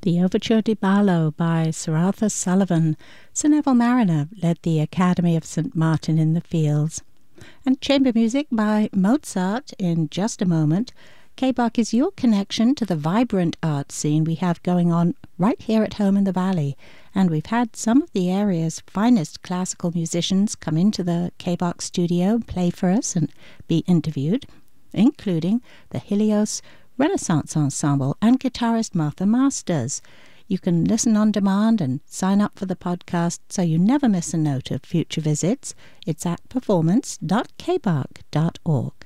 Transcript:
The Overture di Ballo by Sir Arthur Sullivan. Sir Neville Marriner led the Academy of St. Martin in the Fields. And chamber music by Mozart in just a moment. K-Bach is your connection to the vibrant art scene we have going on right here at home in the Valley. And we've had some of the area's finest classical musicians come into the K-Bach studio and play for us and be interviewed, including the Helios Renaissance Ensemble and guitarist Martha Masters. You can listen on demand and sign up for the podcast so you never miss a note of future visits. It's at performance.kbach.org.